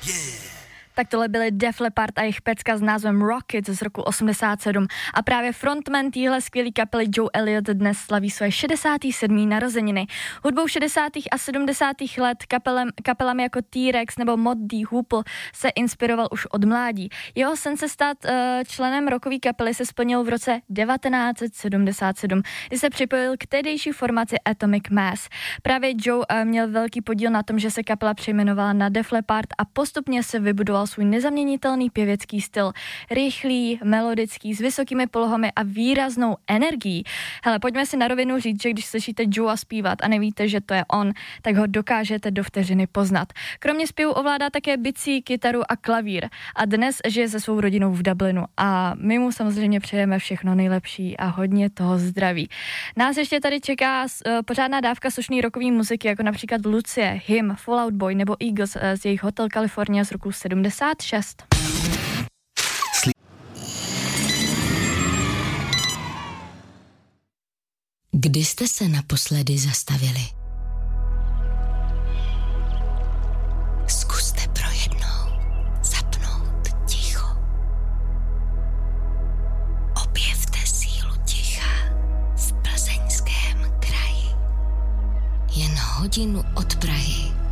Tak tohle byly Def Leppard a jejich pecka s názvem Rockets z roku 87 a právě frontman téhle skvělý kapely Joe Elliott dnes slaví své 67. narozeniny. Hudbou 60. a 70. let kapelami jako T-Rex nebo Mod D. Hoople se inspiroval už od mládí. Jeho sen se stát členem rockové kapely se splnil v roce 1977, kdy se připojil k tehdejší formaci Atomic Mass. Právě Joe měl velký podíl na tom, že se kapela přejmenovala na Def Leppard a postupně se vybudoval svůj nezaměnitelný pěvecký styl. Rychlý, melodický, s vysokými polohami a výraznou energií. Hele, pojďme si na rovinu říct, že když slyšíte Joea zpívat a nevíte, že to je on, tak ho dokážete do vteřiny poznat. Kromě zpěvu ovládá také bicí, kytaru a klavír. A dnes žije se svou rodinou v Dublinu. A my mu samozřejmě přejeme všechno nejlepší a hodně toho zdraví. Nás ještě tady čeká pořádná dávka slušný rockové muziky, jako například Lucie, Him, Fall Out Boy nebo Eagles z jejich Hotel California z roku 76. Kdy jste se naposledy zastavili? Zkuste pro jednou zapnout ticho. Objevte sílu ticha v Plzeňském kraji. Jen hodinu od Prahy